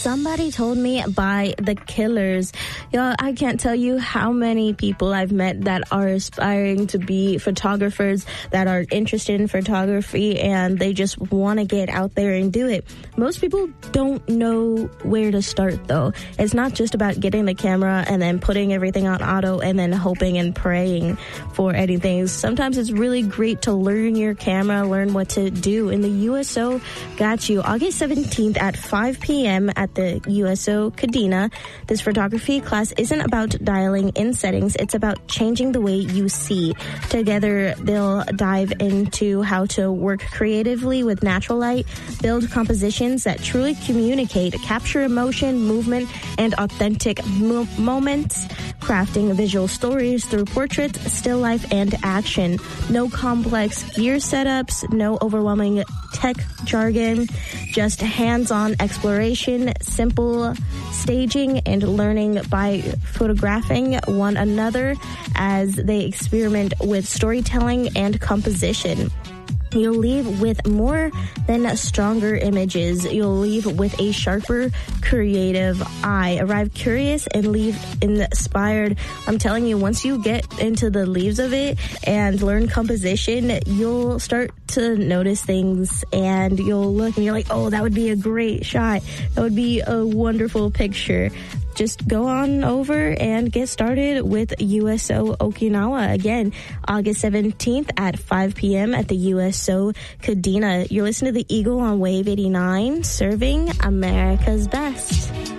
Somebody Told Me by The Killers. Y'all, I can't tell you how many people I've met that are aspiring to be photographers, that are interested in photography, and they just want to get out there and do it. Most people don't know where to start, though. It's not just about getting the camera and then putting everything on auto and then hoping and praying for anything. Sometimes it's really great to learn your camera, learn what to do. And the USO got you August 17th at 5 p.m. at the USO Kadena. This photography class isn't about dialing in settings. It's about changing the way you see. Together, they'll dive into how to work creatively with natural light, build compositions that truly communicate, capture emotion, movement, and authentic moments, crafting visual stories through portraits, still life, and action. No complex gear setups, no overwhelming tech jargon, just hands-on exploration, simple staging, and learning by photographing one another as they experiment with storytelling and composition. You'll leave with more than stronger images. You'll leave with a sharper, creative eye. Arrive curious and leave inspired. I'm telling you, once you get into the leaves of it and learn composition, you'll start to notice things and you'll look and you're like, oh, that would be a great shot. That would be a wonderful picture. Just go on over and get started with USO Okinawa. Again, August 17th at 5 p.m. at the USO Kadena. You're listening to the Eagle on Wave 89, serving America's best.